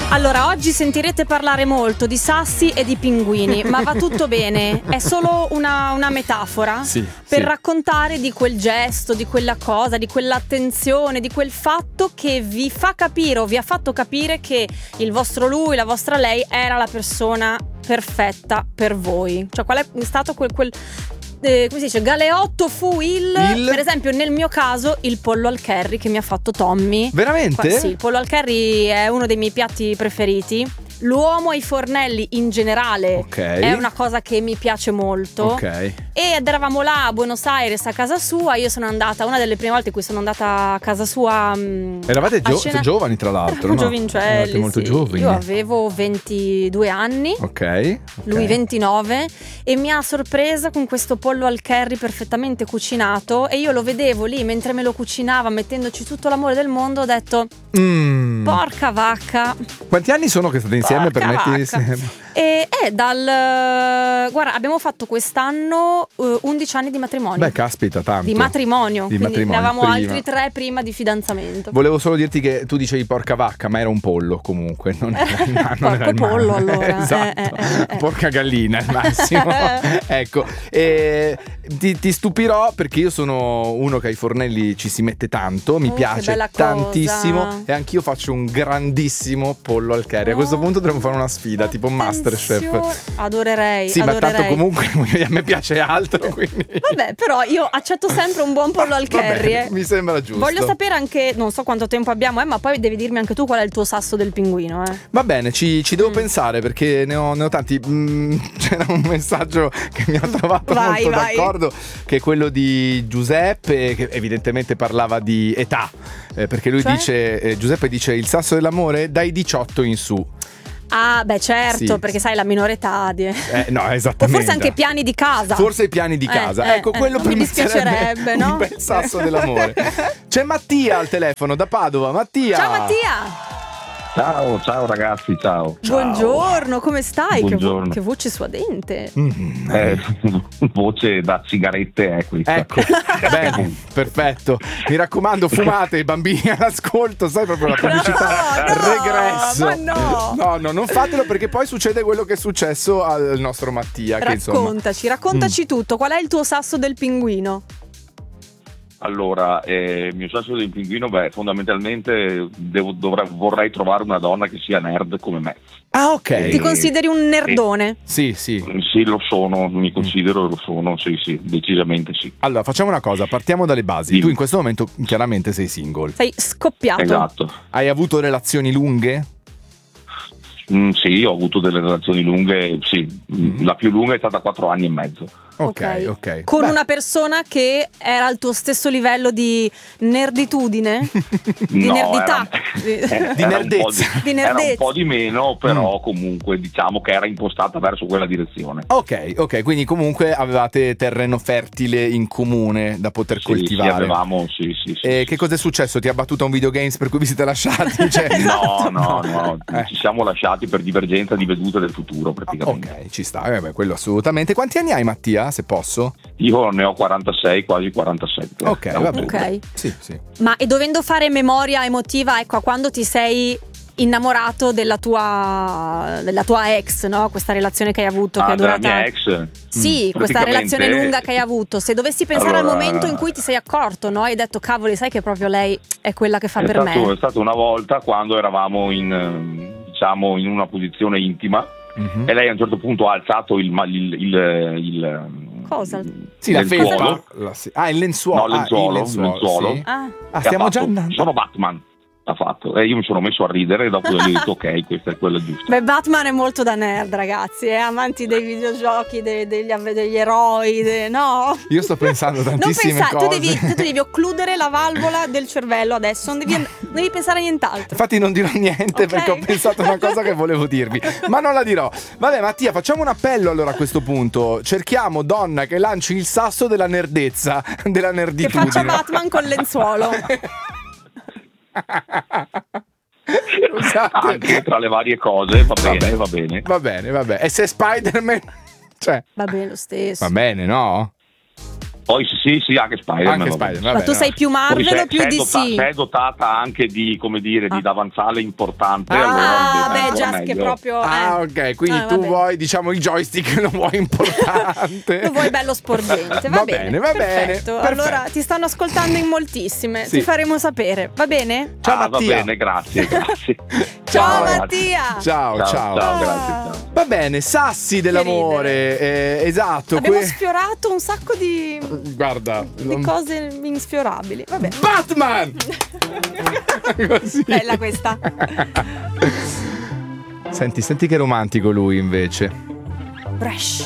Allora, oggi sentirete parlare molto di sassi e di pinguini, ma va tutto bene, è solo una metafora per raccontare di quel gesto, di quella cosa, di quell'attenzione, di quel fatto che vi fa capire o vi ha fatto capire che il vostro lui, la vostra lei era la persona perfetta per voi. Cioè, qual è stato quel come si dice, galeotto fu per esempio nel mio caso il pollo al curry che mi ha fatto Tommy. Veramente? Sì, il pollo al curry è uno dei miei piatti preferiti. L'uomo ai fornelli in generale è una cosa che mi piace molto. Ed eravamo là a Buenos Aires a casa sua. Io sono andata, una delle prime volte in cui sono andata a casa sua. Eravate giovani tra l'altro, no? Giovincelli, eravate molto giovani. Io avevo 22 anni, lui 29, e mi ha sorpresa con questo pollo al curry perfettamente cucinato. E io lo vedevo lì mentre me lo cucinava, mettendoci tutto l'amore del mondo. Ho detto porca vacca. Quanti anni sono che state insieme? Guarda, abbiamo fatto quest'anno 11 anni di matrimonio. Beh, caspita, tanto. Di matrimonio. Quindi ne avevamo altri 3 prima di fidanzamento. Volevo solo dirti che tu dicevi porca vacca, ma era un pollo comunque. Non porco pollo allora. Esatto. Porca gallina al massimo. Ecco. Ti stupirò perché io sono uno che ai fornelli ci si mette tanto. Mi piace tantissimo. E anch'io faccio un grandissimo pollo al curry. A questo punto dovremmo fare una sfida tipo Masterchef. Adorerei. Sì, ma tanto comunque a me piace altro, quindi. Vabbè, però io accetto sempre un buon pollo al curry. Mi sembra giusto. Voglio sapere anche, non so quanto tempo abbiamo, ma poi devi dirmi anche tu qual è il tuo sasso del pinguino. Va bene, ci devo pensare perché ne ho tanti. C'era un messaggio che mi ha trovato molto d'accordo, che è quello di Giuseppe, che evidentemente parlava di età, perché lui dice, Giuseppe dice, il sasso dell'amore dai 18 in su. Ah, beh, certo, perché sai la minore età no, esattamente. O forse anche i piani di casa. Forse i piani di casa. Ecco, quello per mi dispiacerebbe, no? Un bel sasso dell'amore. C'è Mattia al telefono da Padova. Mattia. Ciao Mattia. Ciao ragazzi, ciao. Buongiorno, come stai? Buongiorno. Che voce suadente. Voce da sigarette è questa. Ecco, bene, perfetto. Mi raccomando, fumate, i bambini all'ascolto, sai, proprio la pubblicità regresso. Ma no, non fatelo perché poi succede quello che è successo al nostro Mattia. Raccontaci tutto. Qual è il tuo sasso del pinguino? Allora, il mio sasso del pinguino, fondamentalmente vorrei trovare una donna che sia nerd come me. Ah, ok. Ti consideri un nerdone? Sì. Sì, lo sono, mi considero, lo sono, sì, decisamente sì. Allora, facciamo una cosa, partiamo dalle basi. Sì. Tu in questo momento chiaramente sei single. Sei scoppiato. Esatto. Hai avuto relazioni lunghe? Sì, ho avuto delle relazioni lunghe, sì. La più lunga è stata 4 anni e mezzo. Ok. Con una persona che era al tuo stesso livello di nerditudine? Di nerdità? Di nerdezza. Era un po' di meno, però comunque diciamo che era impostata verso quella direzione. Ok, quindi comunque avevate terreno fertile in comune da poter coltivare. Sì, avevamo, sì. Che cosa è successo? Ti ha battuto un videogames per cui vi siete lasciati? No, ci siamo lasciati per divergenza di vedute del futuro praticamente. Ok, ci sta, quello assolutamente. Quanti anni hai, Mattia, se posso? Io ne ho 46, quasi 47. Ok, va bene. Ok. Sì. Ma e dovendo fare memoria emotiva, ecco, a quando ti sei innamorato della tua ex, no? Questa relazione che hai avuto, che è durata. Della mia ex? Sì, questa relazione lunga che hai avuto. Se dovessi pensare al momento in cui ti sei accorto, no? Hai detto, cavoli, sai che proprio lei è quella che fa per me. È stata una volta quando eravamo in una posizione intima. E lei a un certo punto ha alzato il cosa? Sì, la lenzuolo. Il lenzuolo. No, lenzuolo. Sì. Stiamo già andando. Sono Batman. Ha fatto, e io mi sono messo a ridere e dopo gli ho detto ok, questa è quella giusta. Beh, Batman è molto da nerd, ragazzi, è amanti dei videogiochi, degli eroi, no? Io sto pensando tantissime cose. Tu devi occludere la valvola del cervello adesso, non devi pensare a nient'altro. Infatti non dirò niente perché ho pensato una cosa che volevo dirvi, ma non la dirò. Vabbè, Mattia, facciamo un appello allora a questo punto. Cerchiamo donna che lanci il sasso della nerdezza, della nerditudine. Che faccia Batman con lenzuolo. Anche tra le varie cose va bene. E se Spider-Man, cioè, va bene lo stesso. Va bene, no? Poi sì, anche Spider-Man. Ma tu sei più Marvel o più DC? Sei dotata anche di, come dire, di davanzale importante. Che proprio. Ok, quindi tu vuoi, diciamo, i joystick lo vuoi importante. Lo vuoi bello sporgente. Va bene. Perfetto. Allora ti stanno ascoltando in moltissime. Ti faremo sapere. Va bene? Ciao Mattia. Va bene, grazie. Ciao Mattia. Ciao, grazie. Ciao. Va bene, sassi dell'amore. Esatto. Abbiamo sfiorato un sacco di. Guarda, di cose insfiorabili. Vabbè. Batman! Così. Bella questa. Senti che romantico lui invece. Fresh.